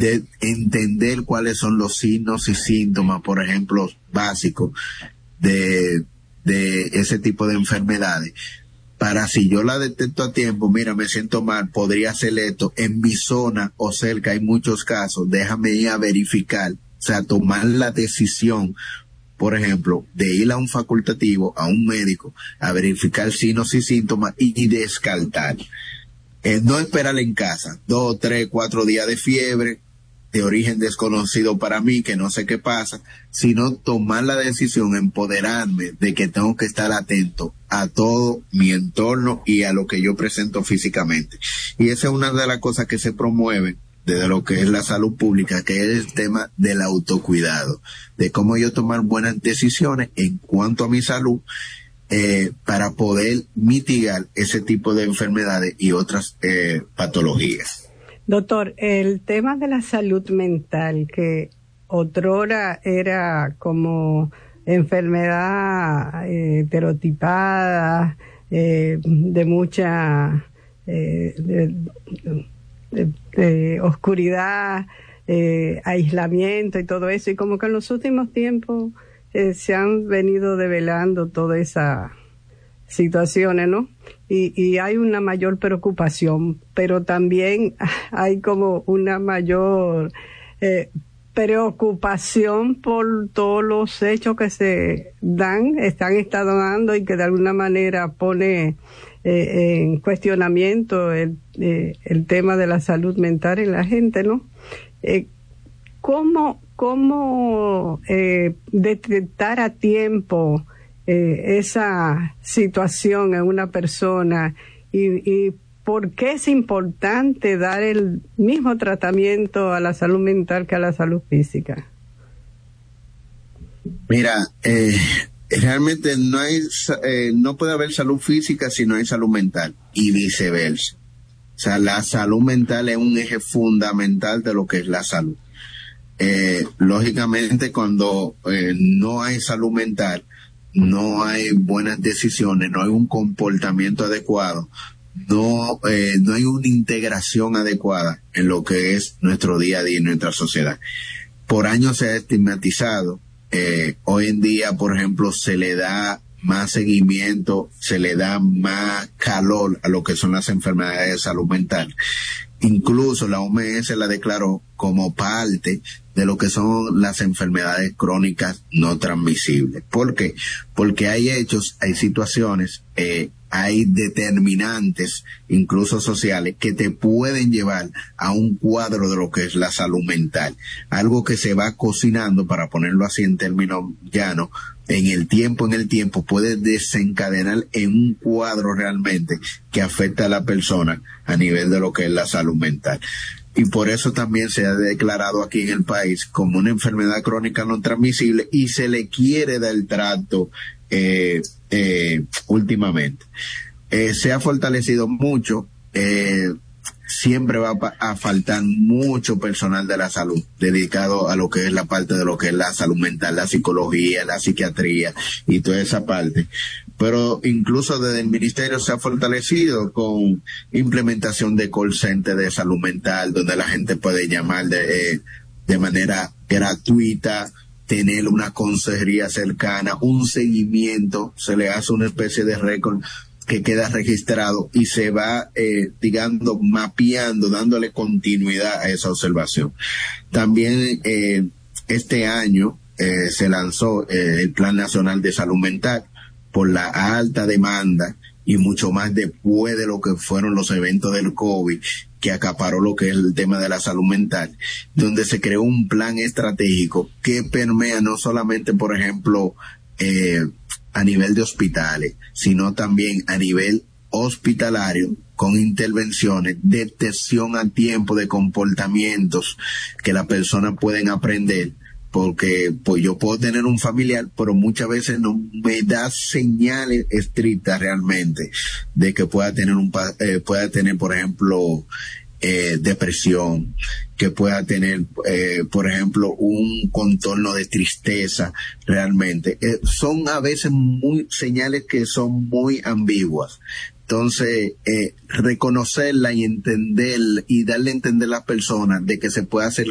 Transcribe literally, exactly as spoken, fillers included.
de entender cuáles son los signos y síntomas, por ejemplo, básicos de, de ese tipo de enfermedades. Para si yo la detecto a tiempo, mira, me siento mal, podría ser esto, en mi zona o cerca hay muchos casos, déjame ir a verificar, o sea, tomar la decisión, por ejemplo, de ir a un facultativo, a un médico, a verificar signos y síntomas y, y descartar. Eh, no esperar en casa, dos, tres, cuatro días de fiebre, de origen desconocido para mí, que no sé qué pasa, sino tomar la decisión, empoderarme de que tengo que estar atento a todo mi entorno y a lo que yo presento físicamente. Y esa es una de las cosas que se promueven desde lo que es la salud pública, que es el tema del autocuidado, de cómo yo tomar buenas decisiones en cuanto a mi salud, eh, para poder mitigar ese tipo de enfermedades y otras eh, patologías. Doctor, el tema de la salud mental, que otrora era como enfermedad eh, estereotipada, eh, de mucha eh, de, de, de oscuridad, eh, aislamiento y todo eso, y como que en los últimos tiempos eh, se han venido develando todas esas situaciones, ¿no? Y, y hay una mayor preocupación, pero también hay como una mayor eh, preocupación por todos los hechos que se dan, están estado dando y que de alguna manera pone eh, en cuestionamiento el, eh, el tema de la salud mental en la gente, ¿no? Eh, ¿Cómo, cómo eh, detectar a tiempo Eh, esa situación en una persona y, y por qué es importante dar el mismo tratamiento a la salud mental que a la salud física? Mira, eh, realmente no hay, eh, no puede haber salud física si no hay salud mental y viceversa. O sea, la salud mental es un eje fundamental de lo que es la salud. Eh, lógicamente, cuando eh, no hay salud mental, no hay buenas decisiones, no hay un comportamiento adecuado, no eh, no hay una integración adecuada en lo que es nuestro día a día en nuestra sociedad. Por años se ha estigmatizado, eh, hoy en día, por ejemplo, se le da más seguimiento, se le da más calor a lo que son las enfermedades de salud mental. Incluso la O M S la declaró como parte de lo que son las enfermedades crónicas no transmisibles. ¿Por qué? Porque hay hechos, hay situaciones, eh, hay determinantes, incluso sociales, que te pueden llevar a un cuadro de lo que es la salud mental. Algo que se va cocinando, para ponerlo así en términos llanos, en el tiempo, en el tiempo, puede desencadenar en un cuadro realmente que afecta a la persona a nivel de lo que es la salud mental. Y por eso también se ha declarado aquí en el país como una enfermedad crónica no transmisible y se le quiere dar el trato eh, eh, últimamente. Eh, se ha fortalecido mucho, eh, siempre va a faltar mucho personal de la salud dedicado a lo que es la parte de lo que es la salud mental, la psicología, la psiquiatría y toda esa parte. Pero incluso desde el ministerio se ha fortalecido con implementación de call center de salud mental, donde la gente puede llamar de, eh, de manera gratuita, tener una consejería cercana, un seguimiento, se le hace una especie de récord que queda registrado y se va, eh, digamos, mapeando, dándole continuidad a esa observación. También eh, este año eh, se lanzó eh, el Plan Nacional de Salud Mental por la alta demanda y mucho más después de lo que fueron los eventos del COVID, que acaparó lo que es el tema de la salud mental, donde se creó un plan estratégico que permea no solamente, por ejemplo, eh, a nivel de hospitales, sino también a nivel hospitalario, con intervenciones, detección a tiempo de comportamientos que las personas pueden aprender, porque pues yo puedo tener un familiar, pero muchas veces no me da señales estrictas realmente de que pueda tener un eh, pueda tener, por ejemplo, eh, depresión, que pueda tener, eh, por ejemplo, un contorno de tristeza realmente. Eh, son a veces muy señales que son muy ambiguas. Entonces, eh, reconocerla y entender y darle a entender a las personas de que se puede hacer